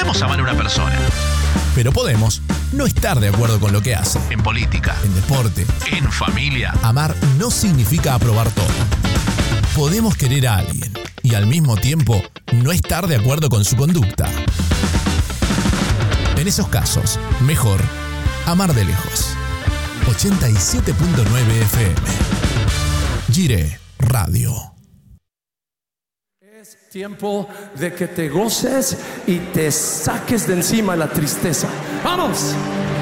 podemos amar a una persona. Pero podemos no estar de acuerdo con lo que hace. En política, En deporte, en familia. amar no significa aprobar todo. Podemos querer a alguien y al mismo tiempo no estar de acuerdo con su conducta. En esos casos, mejor amar de lejos. 87.9 FM. Gire Radio. Es tiempo de que te goces y te saques de encima la tristeza. ¡Vamos!